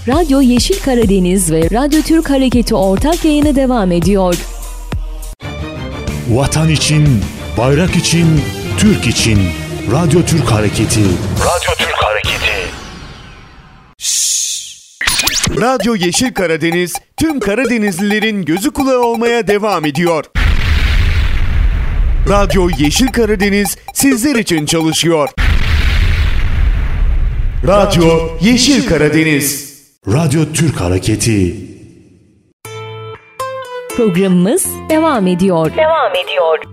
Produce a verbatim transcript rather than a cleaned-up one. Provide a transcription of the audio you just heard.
Radyo Yeşil Karadeniz ve Radyo Türk Hareketi ortak yayını devam ediyor. Vatan için, bayrak için, Türk için. Radyo Türk Hareketi. Radyo Türk Hareketi. Radyo Yeşil Karadeniz, tüm Karadenizlilerin gözü kulağı olmaya devam ediyor. Radyo Yeşil Karadeniz sizler için çalışıyor. Radyo Yeşil Karadeniz. Radyo Türk Hareketi. Programımız devam ediyor. Devam ediyor.